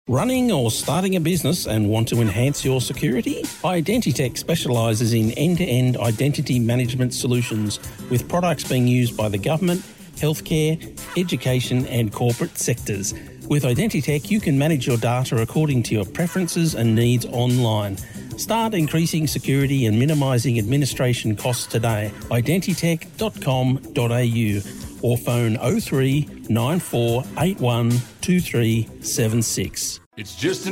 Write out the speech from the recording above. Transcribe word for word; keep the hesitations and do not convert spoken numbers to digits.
Running or starting a business and want to enhance your security? Identitech specialises in end-to-end identity management solutions with products being used by the government, healthcare, education and corporate sectors. With Identitech, you can manage your data according to your preferences and needs online. Start increasing security and minimising administration costs today. identitech dot com dot a u or phone oh three nine four eight one two three seven six. It's just an